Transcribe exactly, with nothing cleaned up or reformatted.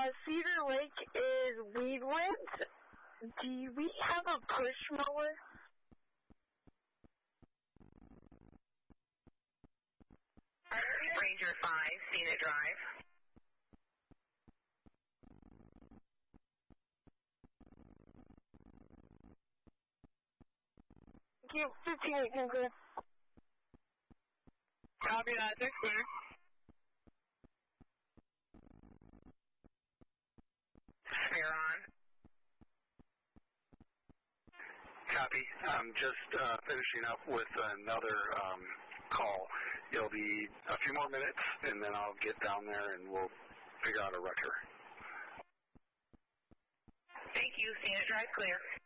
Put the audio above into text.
Cedar Lake is weedland. Do we have a push mower? Ranger five, Scenic Drive. Thank you. fifteen eighteen, clear. Copy that, six clear. Spare on. Copy. I'm just uh, finishing up with another um, call. It'll be a few more minutes, and then I'll get down there and we'll figure out a wrecker. Thank you. Scenic Drive clear.